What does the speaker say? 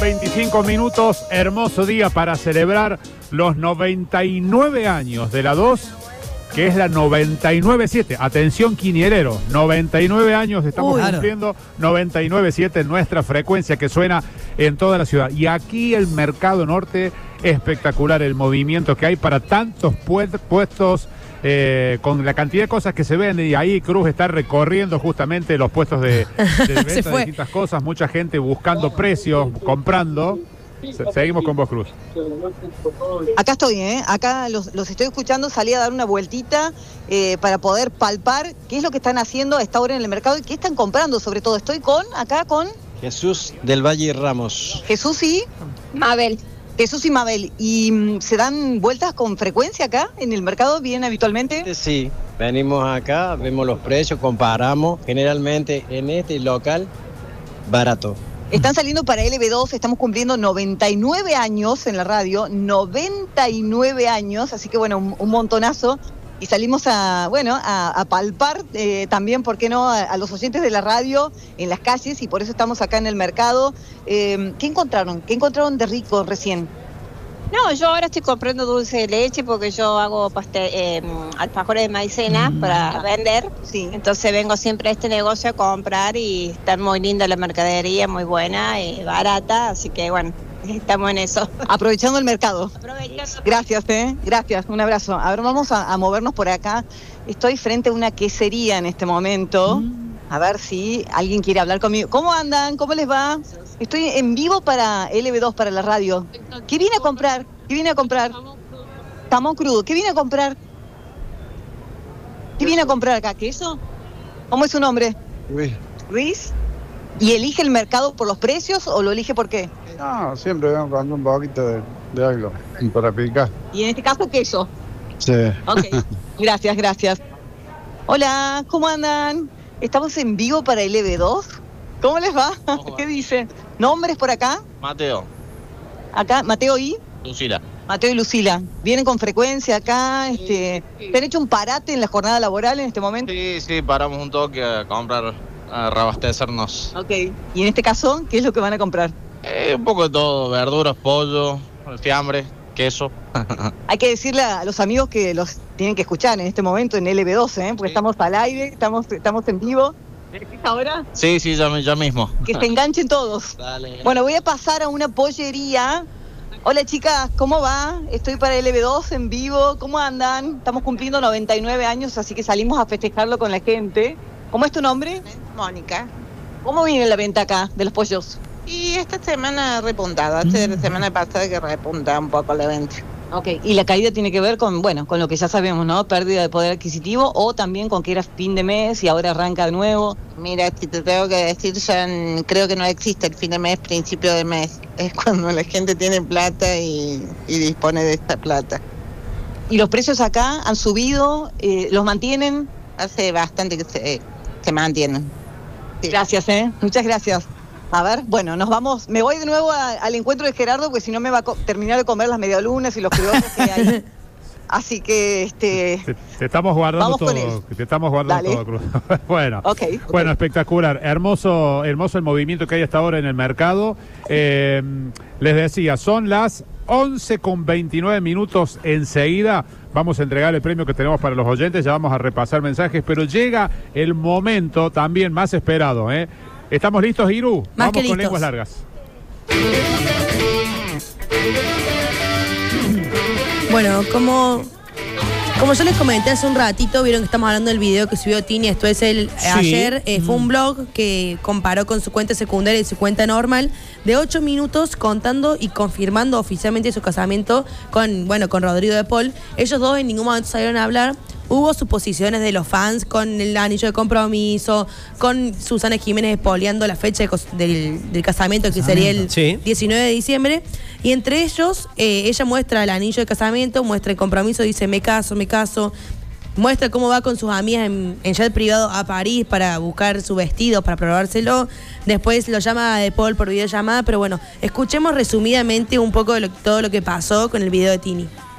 25 minutos, hermoso día para celebrar los 99 años de la 2, que es la 99.7. Atención, quinielero, 99 años estamos cumpliendo, 99.7 nuestra frecuencia que suena en toda la ciudad. Y aquí el Mercado Norte, espectacular el movimiento que hay para tantos puestos, con la cantidad de cosas que se venden, y ahí Cruz está recorriendo justamente los puestos de venta de distintas cosas, mucha gente buscando precios, comprando. Seguimos con vos, Cruz. Acá estoy, acá los estoy escuchando, salí a dar una vueltita para poder palpar qué es lo que están haciendo a esta hora en el mercado y qué están comprando, sobre todo. Estoy acá con Jesús del Valle Ramos. Jesús y Mabel. Jesús y Mabel. ¿Y se dan vueltas con frecuencia acá en el mercado, bien habitualmente? Sí, venimos acá, vemos los precios, comparamos. Generalmente en este local, barato. Están saliendo para LB2, estamos cumpliendo 99 años en la radio, 99 años, así que bueno, un montonazo. Y salimos a palpar también, ¿por qué no?, a los oyentes de la radio en las calles, y por eso estamos acá en el mercado. ¿Qué encontraron? ¿Qué encontraron de rico recién? No, yo ahora estoy comprando dulce de leche porque yo hago alfajores de maicena para vender. Sí. Entonces vengo siempre a este negocio a comprar y está muy linda la mercadería, muy buena y barata, así que bueno, estamos en eso. Aprovechando el mercado. Aprovechando. Gracias, gracias, un abrazo. Ahora vamos a movernos por acá. Estoy frente a una quesería en este momento. A ver si alguien quiere hablar conmigo. ¿Cómo andan? ¿Cómo les va? Estoy en vivo para LB2, para la radio. ¿Qué viene a comprar? ¿Qué viene a comprar? Jamón crudo. ¿Qué viene a comprar? ¿Qué viene a comprar acá? ¿Queso? ¿Cómo es su nombre? Luis. Luis. ¿Y elige el mercado por los precios o lo elige por qué? No, siempre vengo con un poquito de algo para picar. Y en este caso, queso. Sí. Ok. Gracias. Hola, ¿cómo andan? Estamos en vivo para LB2. ¿Cómo les va? ¿Qué dicen? ¿Nombres por acá? Mateo. Acá, Mateo y Lucila. Mateo y Lucila. ¿Vienen con frecuencia acá? ¿Te han hecho un parate en la jornada laboral en este momento? Sí, paramos un toque a comprar, a reabastecernos. Ok. ¿Y en este caso, qué es lo que van a comprar? Un poco de todo, verduras, pollo, fiambre, queso. Hay que decirle a los amigos que los tienen que escuchar en este momento en LB12, porque estamos al aire, estamos en vivo. ¿Ahora? Sí, ya mismo. Que se enganchen todos. Dale. Bueno, voy a pasar a una pollería. Hola chicas, ¿cómo va? Estoy para LB2 en vivo. ¿Cómo andan? Estamos cumpliendo 99 años, así que salimos a festejarlo con la gente. ¿Cómo es tu nombre? Mónica. ¿Cómo viene la venta acá de los pollos? Y esta semana repuntada, esta semana pasada que repunta un poco la venta. Ok, y la caída tiene que ver con lo que ya sabemos, ¿no? Pérdida de poder adquisitivo, o también con que era fin de mes y ahora arranca de nuevo. Mira, si te tengo que decir, creo que no existe el fin de mes, principio de mes. Es cuando la gente tiene plata y dispone de esta plata. ¿Y los precios acá han subido? ¿Los mantienen? Hace bastante que se mantienen. Sí. Gracias, muchas gracias. A ver, bueno, nos vamos. Me voy de nuevo al encuentro de Gerardo, porque si no me va a terminar de comer las medialunas y los criollos que hay. Así que Te estamos guardando todo. Te estamos guardando Dale. todo, Cruz. Bueno, Okay. Bueno, espectacular. Hermoso el movimiento que hay hasta ahora en el mercado. Les decía, son las 11:29. Enseguida vamos a entregar el premio que tenemos para los oyentes. Ya vamos a repasar mensajes, pero llega el momento también más esperado, ¿Estamos listos, Iru? Más Vamos que con listos. lenguas largas. Bueno, como yo les comenté hace un ratito, vieron que estamos hablando del video que subió Tini, esto es ayer, fue un blog que comparó con su cuenta secundaria y su cuenta normal, de 8 minutos contando y confirmando oficialmente su casamiento con Rodrigo de Paul. Ellos dos en ningún momento salieron a hablar. Hubo suposiciones de los fans con el anillo de compromiso, con Susana Jiménez espoleando la fecha del casamiento, que sería el 19 de diciembre. Y entre ellos, ella muestra el anillo de casamiento, muestra el compromiso, dice me caso. Muestra cómo va con sus amigas en jet privado a París para buscar su vestido, para probárselo. Después lo llama De Paul por videollamada. Pero bueno, escuchemos resumidamente un poco de todo lo que pasó con el video de Tini.